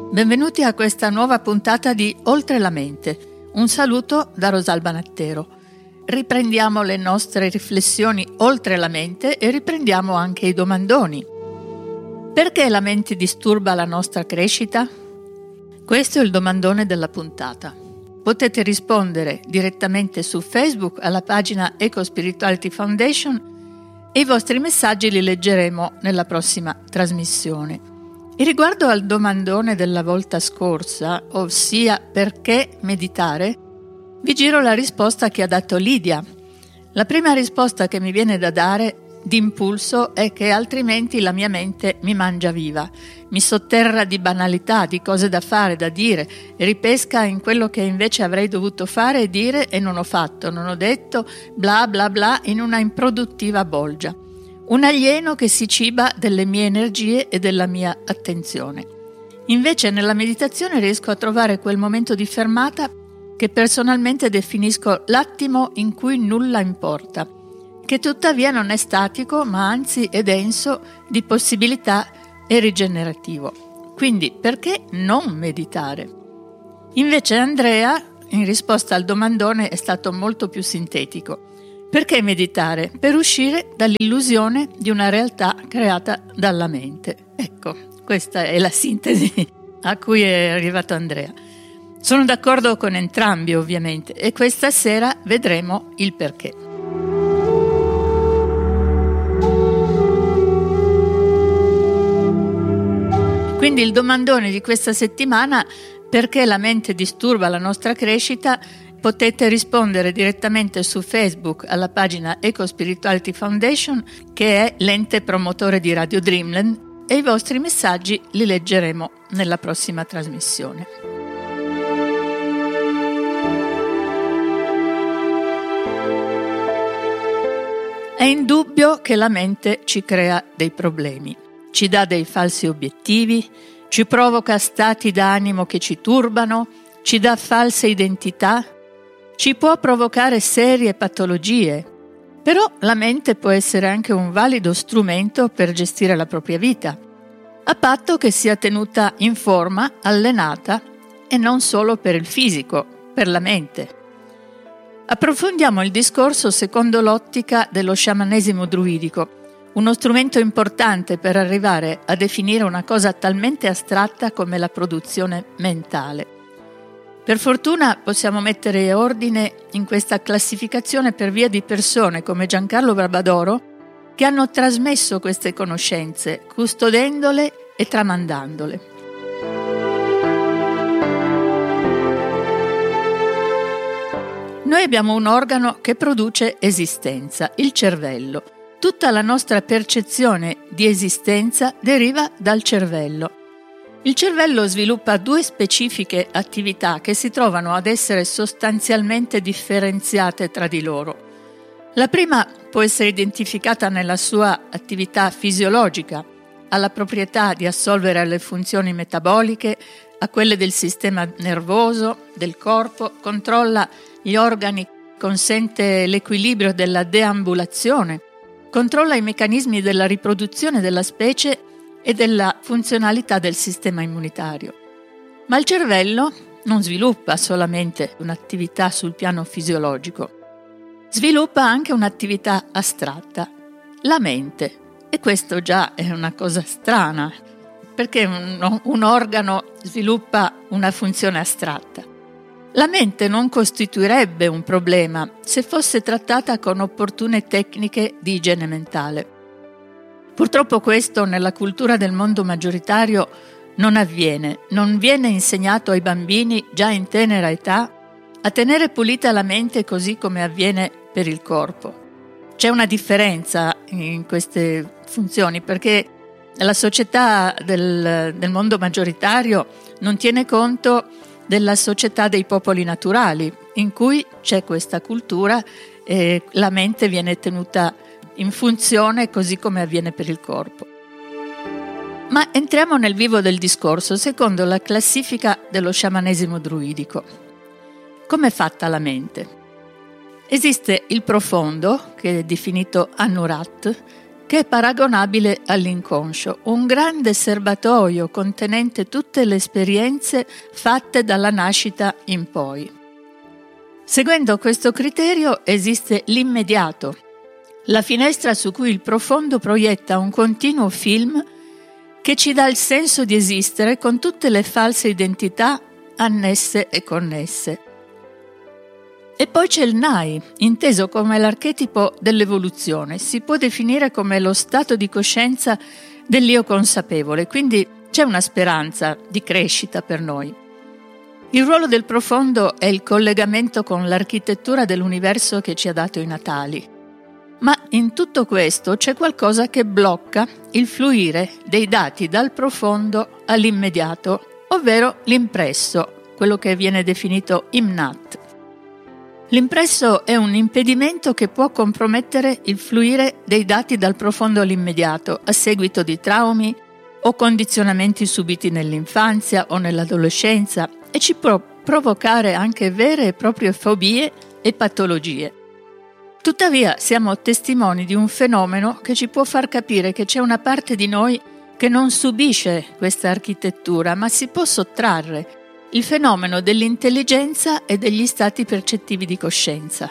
Benvenuti a questa nuova puntata di Oltre la mente. Un saluto da Rosalba Nattero. Riprendiamo le nostre riflessioni oltre la mente e riprendiamo anche i domandoni. Perché la mente disturba la nostra crescita? Questo è il domandone della puntata. Potete rispondere direttamente su Facebook alla pagina Eco Spirituality Foundation e i vostri messaggi li leggeremo nella prossima trasmissione. E riguardo al domandone della volta scorsa, ossia perché meditare, vi giro la risposta che ha dato Lidia. La prima risposta che mi viene da dare d'impulso è che altrimenti la mia mente mi mangia viva, mi sotterra di banalità, di cose da fare, da dire, e ripesca in quello che invece avrei dovuto fare e dire e non ho fatto, non ho detto, bla bla bla, in una improduttiva bolgia. Un alieno che si ciba delle mie energie e della mia attenzione. Invece nella meditazione riesco a trovare quel momento di fermata che personalmente definisco l'attimo in cui nulla importa, che tuttavia non è statico ma anzi è denso di possibilità e rigenerativo. Quindi perché non meditare? Invece Andrea, in risposta al domandone, è stato molto più sintetico. Perché meditare? Per uscire dall'illusione di una realtà creata dalla mente. Ecco, questa è la sintesi a cui è arrivato Andrea. Sono d'accordo con entrambi, ovviamente, e questa sera vedremo il perché. Quindi il domandone di questa settimana: perché la mente disturba la nostra crescita? Potete rispondere direttamente su Facebook alla pagina Eco Spirituality Foundation, che è l'ente promotore di Radio Dreamland, e i vostri messaggi li leggeremo nella prossima trasmissione. È indubbio che la mente ci crea dei problemi, ci dà dei falsi obiettivi, ci provoca stati d'animo che ci turbano, ci dà false identità, ci può provocare serie patologie, però la mente può essere anche un valido strumento per gestire la propria vita, a patto che sia tenuta in forma, allenata e non solo per il fisico, per la mente. Approfondiamo il discorso secondo l'ottica dello sciamanesimo druidico, uno strumento importante per arrivare a definire una cosa talmente astratta come la produzione mentale. Per fortuna possiamo mettere ordine in questa classificazione per via di persone come Giancarlo Barbadoro che hanno trasmesso queste conoscenze, custodendole e tramandandole. Noi abbiamo un organo che produce esistenza, il cervello. Tutta la nostra percezione di esistenza deriva dal cervello. Il cervello sviluppa due specifiche attività che si trovano ad essere sostanzialmente differenziate tra di loro. La prima può essere identificata nella sua attività fisiologica, ha la proprietà di assolvere alle funzioni metaboliche, a quelle del sistema nervoso, del corpo, controlla gli organi, consente l'equilibrio della deambulazione, controlla i meccanismi della riproduzione della specie e della funzionalità del sistema immunitario. Ma il cervello non sviluppa solamente un'attività sul piano fisiologico, sviluppa anche un'attività astratta, la mente. E questo già è una cosa strana, perché un organo sviluppa una funzione astratta. La mente non costituirebbe un problema se fosse trattata con opportune tecniche di igiene mentale. Purtroppo questo nella cultura del mondo maggioritario non avviene, non viene insegnato ai bambini già in tenera età a tenere pulita la mente così come avviene per il corpo. C'è una differenza in queste funzioni perché la società del mondo maggioritario non tiene conto della società dei popoli naturali in cui c'è questa cultura e la mente viene tenuta in funzione così come avviene per il corpo. Ma entriamo nel vivo del discorso secondo la classifica dello sciamanesimo druidico. Come è fatta la mente? Esiste il profondo, che è definito Anurat, che è paragonabile all'inconscio, un grande serbatoio contenente tutte le esperienze fatte dalla nascita in poi. Seguendo questo criterio esiste l'immediato, la finestra su cui il profondo proietta un continuo film che ci dà il senso di esistere con tutte le false identità annesse e connesse. E poi c'è il Nai, inteso come l'archetipo dell'evoluzione. Si può definire come lo stato di coscienza dell'io consapevole, quindi c'è una speranza di crescita per noi. Il ruolo del profondo è il collegamento con l'architettura dell'universo che ci ha dato i natali. Ma in tutto questo c'è qualcosa che blocca il fluire dei dati dal profondo all'immediato, ovvero l'impresso, quello che viene definito imnat. L'impresso è un impedimento che può compromettere il fluire dei dati dal profondo all'immediato a seguito di traumi o condizionamenti subiti nell'infanzia o nell'adolescenza e ci può provocare anche vere e proprie fobie e patologie. Tuttavia siamo testimoni di un fenomeno che ci può far capire che c'è una parte di noi che non subisce questa architettura, ma si può sottrarre. Il fenomeno dell'intelligenza e degli stati percettivi di coscienza.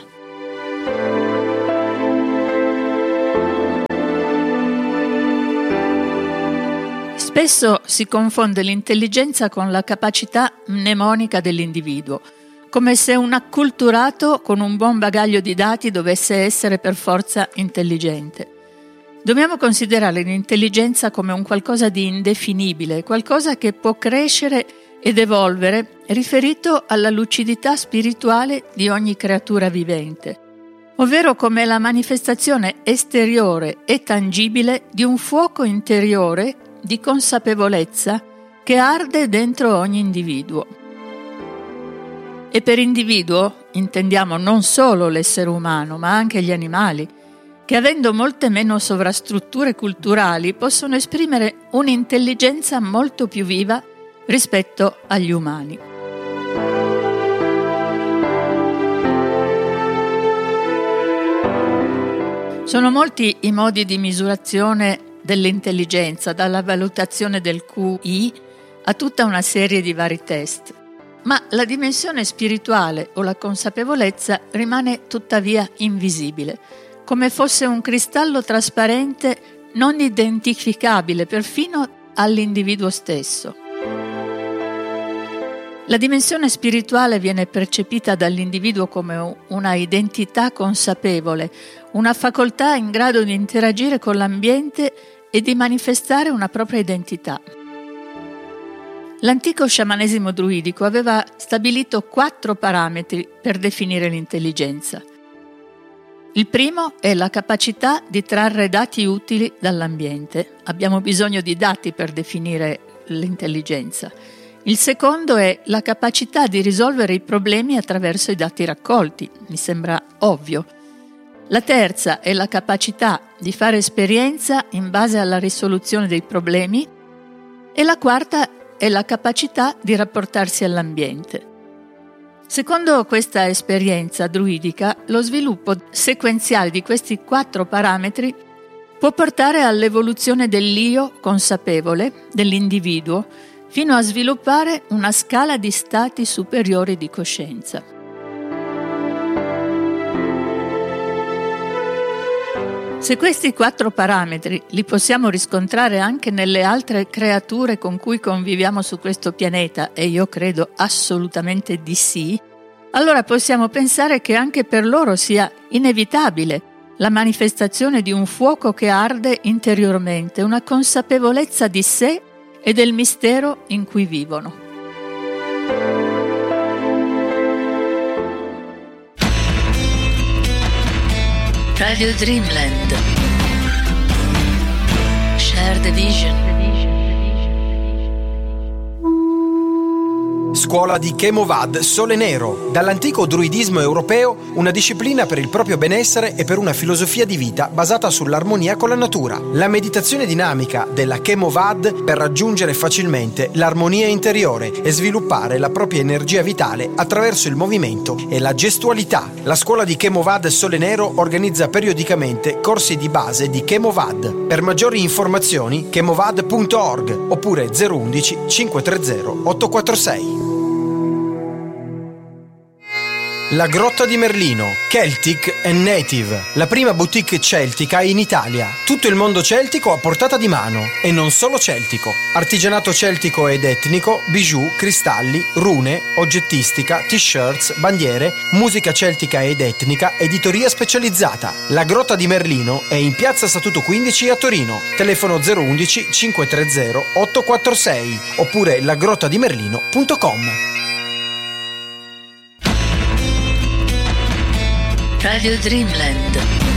Spesso si confonde l'intelligenza con la capacità mnemonica dell'individuo, come se un acculturato con un buon bagaglio di dati dovesse essere per forza intelligente. Dobbiamo considerare l'intelligenza come un qualcosa di indefinibile, qualcosa che può crescere ed evolvere, riferito alla lucidità spirituale di ogni creatura vivente, ovvero come la manifestazione esteriore e tangibile di un fuoco interiore di consapevolezza che arde dentro ogni individuo. E per individuo intendiamo non solo l'essere umano, ma anche gli animali, che avendo molte meno sovrastrutture culturali possono esprimere un'intelligenza molto più viva rispetto agli umani. Sono molti i modi di misurazione dell'intelligenza, dalla valutazione del QI a tutta una serie di vari test. Ma la dimensione spirituale o la consapevolezza rimane tuttavia invisibile, come fosse un cristallo trasparente non identificabile perfino all'individuo stesso. La dimensione spirituale viene percepita dall'individuo come una identità consapevole, una facoltà in grado di interagire con l'ambiente e di manifestare una propria identità. L'antico sciamanesimo druidico aveva stabilito 4 parametri per definire l'intelligenza. Il primo è la capacità di trarre dati utili dall'ambiente. Abbiamo bisogno di dati per definire l'intelligenza. Il secondo è la capacità di risolvere i problemi attraverso i dati raccolti. Mi sembra ovvio. La terza è la capacità di fare esperienza in base alla risoluzione dei problemi. E la quarta è la capacità di rapportarsi all'ambiente. Secondo questa esperienza druidica, lo sviluppo sequenziale di questi 4 parametri può portare all'evoluzione dell'io consapevole, dell'individuo, fino a sviluppare una scala di stati superiori di coscienza. Se questi 4 parametri li possiamo riscontrare anche nelle altre creature con cui conviviamo su questo pianeta, e io credo assolutamente di sì, allora possiamo pensare che anche per loro sia inevitabile la manifestazione di un fuoco che arde interiormente, una consapevolezza di sé e del mistero in cui vivono. Radio Dreamland. Share the vision. scuola di Chemovad Sole Nero. Dall'antico druidismo europeo, una disciplina per il proprio benessere e per una filosofia di vita basata sull'armonia con la natura. La meditazione dinamica della Chemovad per raggiungere facilmente l'armonia interiore e sviluppare la propria energia vitale attraverso il movimento e la gestualità. La scuola di Chemovad Sole Nero organizza periodicamente corsi di base di Chemovad. Per maggiori informazioni chemovad.org oppure 011 530 846. La Grotta di Merlino, Celtic and Native, la prima boutique celtica in Italia. Tutto il mondo celtico a portata di mano, e non solo celtico. Artigianato celtico ed etnico, bijou, cristalli, rune, oggettistica, t-shirts, bandiere, musica celtica ed etnica, editoria specializzata. La Grotta di Merlino è in piazza Statuto 15 a Torino. Telefono 011 530 846 oppure lagrottadimerlino.com. Radio Dreamland.